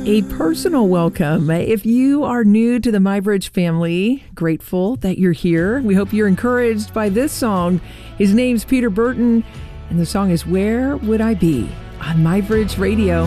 A personal welcome. If you are new to the MyBridge family, grateful that you're here. We hope you're encouraged by this song. His name's Peter Burton, and the song is Where Would I Be on MyBridge Radio.